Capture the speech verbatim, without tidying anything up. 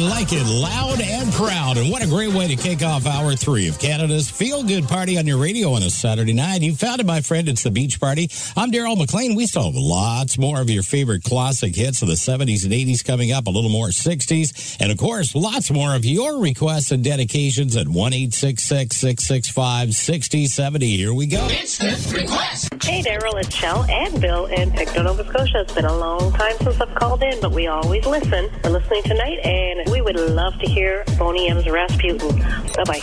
like it loud and proud. And what a great way to kick off hour three of Canada's feel-good party on your radio on a Saturday night. You found it, my friend. It's the Beach Party. I'm Daryl McLean. We still have lots more of your favorite classic hits of the seventies and eighties coming up, a little more sixties. And, of course, lots more of your requests and dedications at one eight six six, six six five, six zero seven zero. Here we go. Instant request. Hey, Daryl, it's Shell and Bill in Pictou, Nova Scotia. It's been a long time since I've called in, but we always listen. We're listening tonight, and we would love to hear Boney M's Rasputin. Bye-bye.